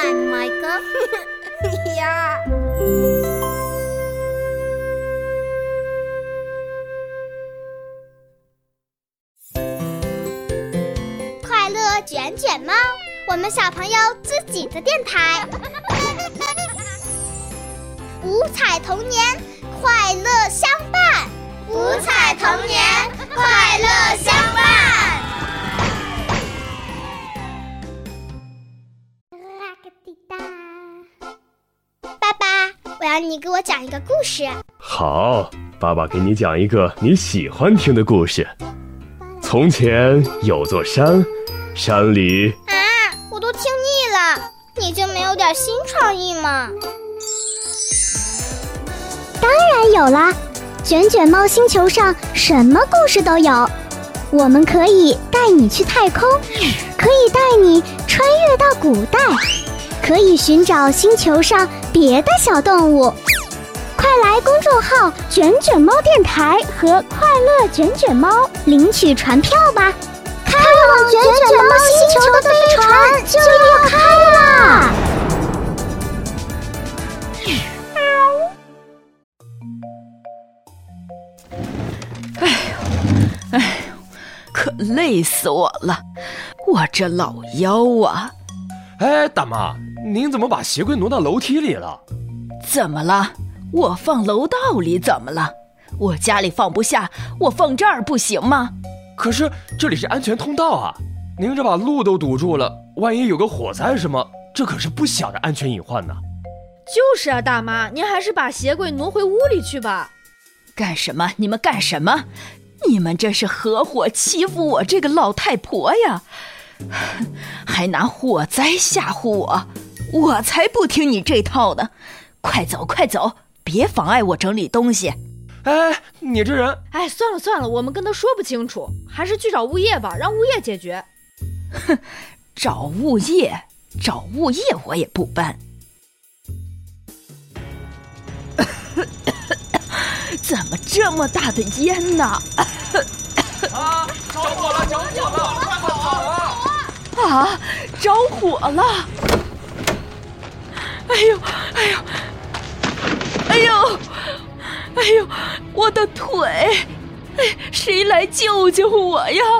Michael 呀。快乐卷卷猫，我们小朋友自己的电台。五彩童年，快乐相伴。五彩童年，快乐相伴。爸爸，我要你给我讲一个故事。 好，爸爸给你讲一个你喜欢听的故事。从前有座山，山里…… 我都听腻了，你就没有点新创意吗？ 当然有啦，卷卷猫星球上什么故事都有。我们可以带你去太空，可以带你穿越到古代，可以寻找星球上别的小动物。快来公众号卷卷猫电台和快乐卷卷猫领取船票吧，开往卷卷猫星球的飞船就要开啦！ 可累死我了，我这老腰啊！ 大妈，您怎么把鞋柜挪到楼梯里了？ 怎么了？我放楼道里怎么了？我家里放不下，我放这儿不行吗？ 可是这里是安全通道啊，您这把路都堵住了，万一有个火灾什么，这可是不小的安全隐患呢。 就是啊，大妈，您还是把鞋柜挪回屋里去吧。 干什么？你们干什么？你们这是合伙欺负我这个老太婆呀，还拿火灾吓唬我，我才不听你这套呢！快走快走，别妨碍我整理东西。 你这人…… 算了，我们跟他说不清楚，还是去找物业吧，让物业解决。 找物业我也不搬。怎么这么大的烟呢？ 着火了，快跑啊！ 着火了！哎呦，我的腿！谁来救救我呀？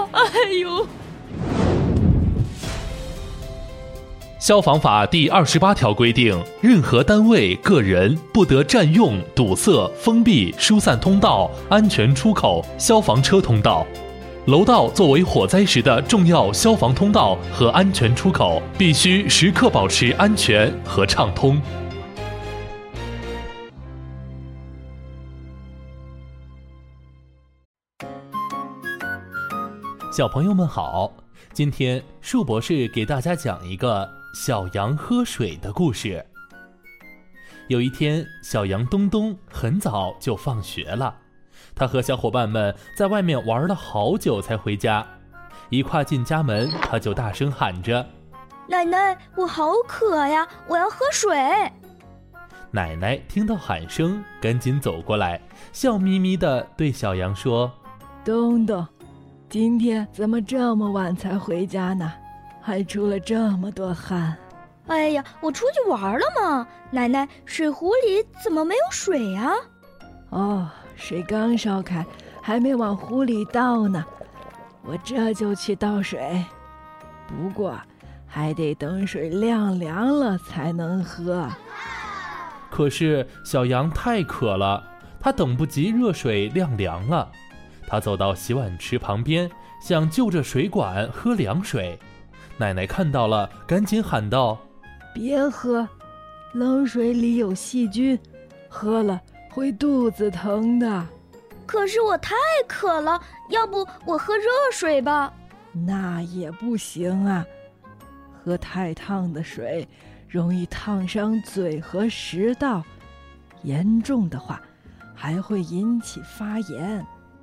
消防法第28条规定，任何单位、个人不得占用、堵塞、封闭、疏散通道、安全出口、消防车通道。楼道作为火灾时的重要消防通道和安全出口，必须时刻保持安全和畅通。小朋友们好，今天树博士给大家讲一个小羊喝水的故事。有一天，小羊东东很早就放学了，他和小伙伴们在外面玩了好久才回家。一跨进家门，他就大声喊着： 奶奶，我好渴呀，我要喝水。 奶奶听到喊声，赶紧走过来，笑眯眯地对小羊说： 东东，今天怎么这么晚才回家呢？还出了这么多汗。 哎呀，我出去玩了嘛。奶奶，水壶里怎么没有水呀？ 水刚烧开，还没往壶里倒呢，我这就去倒水。不过还得等水晾凉了才能喝。 可是小羊太渴了，它等不及热水晾凉了。他走到洗碗池旁边，想就着水管喝凉水。奶奶看到了，赶紧喊道： 别喝，冷水里有细菌，喝了会肚子疼的。 可是我太渴了，要不我喝热水吧？ 那也不行啊，喝太烫的水容易烫伤嘴和食道，严重的话还会引起发炎。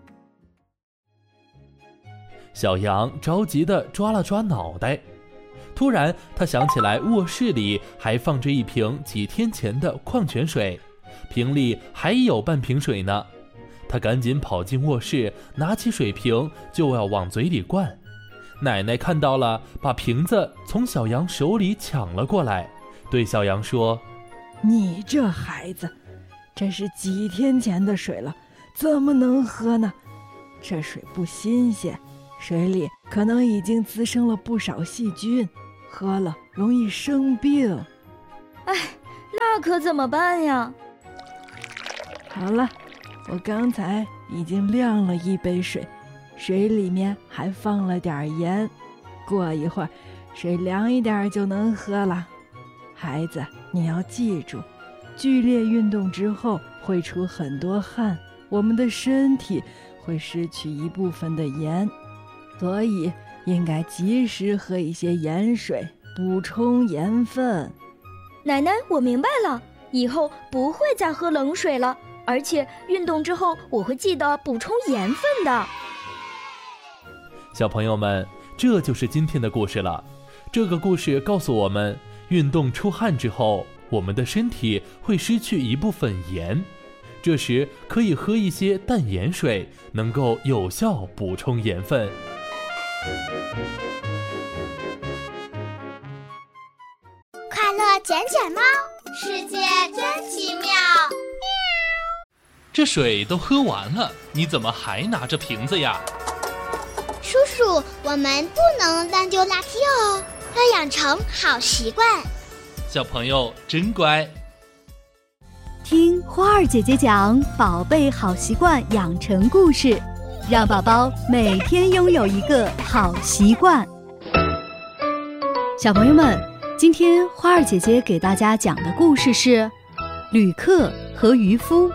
小羊着急地抓了抓脑袋，突然他想起来卧室里还放着一瓶几天前的矿泉水，瓶里还有半瓶水呢。他赶紧跑进卧室，拿起水瓶就要往嘴里灌。奶奶看到了，把瓶子从小羊手里抢了过来， 对小羊说： 你这孩子，这是几天前的水了，怎么能喝呢？这水不新鲜，水里可能已经滋生了不少细菌，喝了容易生病。 哎，那可怎么办呀？ 好了，我刚才已经晾了一杯水，水里面还放了点盐，过一会儿水凉一点就能喝了。孩子，你要记住，剧烈运动之后会出很多汗，我们的身体会失去一部分的盐，所以应该及时喝一些盐水，补充盐分。 奶奶，我明白了，以后不会再喝冷水了，而且运动之后我会记得补充盐分的。 小朋友们，这就是今天的故事了。这个故事告诉我们，运动出汗之后，我们的身体会失去一部分盐，这时可以喝一些淡盐水，能够有效补充盐分。 快乐捡捡猫，世界真奇妙。 这水都喝完了，你怎么还拿着瓶子呀？ 叔叔，我们不能乱丢垃圾哦，要养成好习惯。 小朋友真乖。 听花儿姐姐讲宝贝好习惯养成故事，让宝宝每天拥有一个好习惯。小朋友们，今天花儿姐姐给大家讲的故事是旅客和渔夫。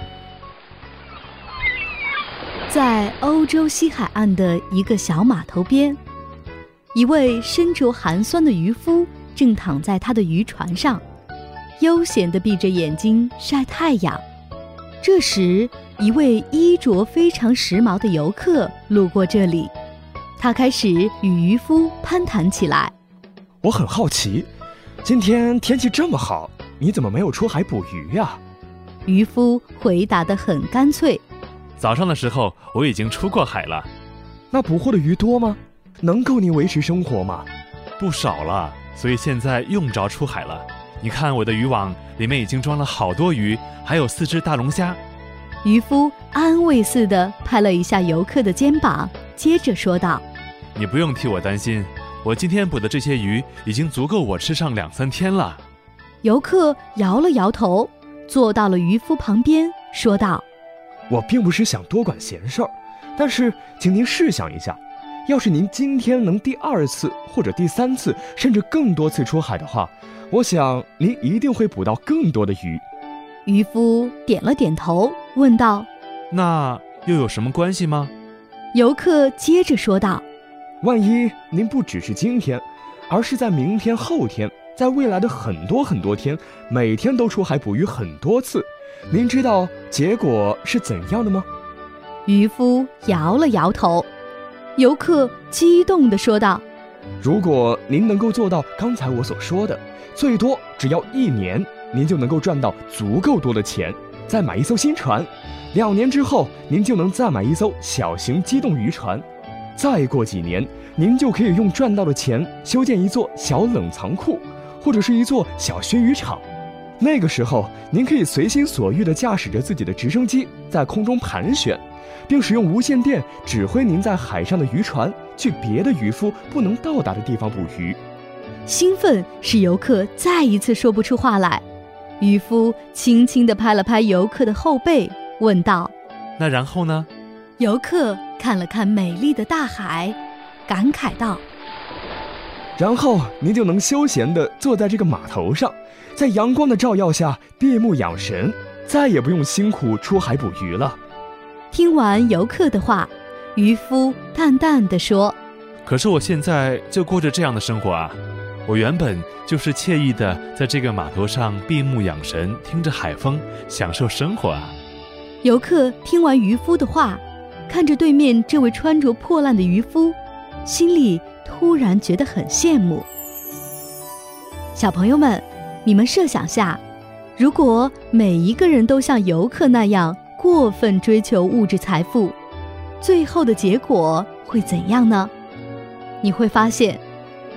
在欧洲西海岸的一个小码头边，一位身着寒酸的渔夫正躺在他的渔船上，悠闲地闭着眼睛晒太阳。这时，一位衣着非常时髦的游客路过这里，他开始与渔夫攀谈起来。 我很好奇，今天天气这么好，你怎么没有出海捕鱼呀？ 渔夫回答得很干脆： 早上的时候我已经出过海了。 那捕获的鱼多吗？能够你维持生活吗？ 不少了，所以现在用不着出海了。你看我的渔网里面已经装了好多鱼，还有4只大龙虾。 渔夫安慰似的拍了一下游客的肩膀，接着说道： 你不用替我担心，我今天捕的这些鱼已经足够我吃上2-3天了。 游客摇了摇头，坐到了渔夫旁边，说道： 我并不是想多管闲事儿，但是请您试想一下，要是您今天能第2次或者第3次甚至更多次出海的话，我想您一定会捕到更多的鱼。 渔夫点了点头，问道： 那又有什么关系吗？ 游客接着说道： 万一您不只是今天，而是在明天、后天，在未来的很多很多天，每天都出海捕鱼很多次，您知道结果是怎样的吗？ 渔夫摇了摇头。游客激动地说道： 如果您能够做到刚才我所说的，最多只要1年，您就能够赚到足够多的钱，再买一艘新船。2年之后，您就能再买一艘小型机动渔船。再过几年，您就可以用赚到的钱修建一座小冷藏库，或者是一座小熏渔场。那个时候，您可以随心所欲地驾驶着自己的直升机在空中盘旋，并使用无线电指挥您在海上的渔船去别的渔夫不能到达的地方捕鱼。 兴奋使游客再一次说不出话来。渔夫轻轻地拍了拍游客的后背，问道： 那然后呢？ 游客看了看美丽的大海，感慨道： 然后您就能休闲地坐在这个码头上，在阳光的照耀下闭目养神，再也不用辛苦出海捕鱼了。 听完游客的话，渔夫淡淡地说： 可是我现在就过着这样的生活啊，我原本就是惬意的在这个码头上闭目养神，听着海风，享受生活啊。 游客听完渔夫的话，看着对面这位穿着破烂的渔夫，心里突然觉得很羡慕。小朋友们，你们设想下，如果每一个人都像游客那样过分追求物质财富，最后的结果会怎样呢？你会发现，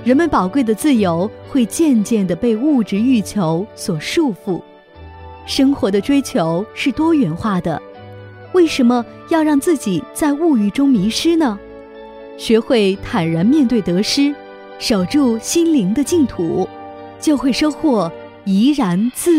人们宝贵的自由会渐渐地被物质欲求所束缚。生活的追求是多元化的，为什么要让自己在物欲中迷失呢？学会坦然面对得失，守住心灵的净土，就会收获怡然自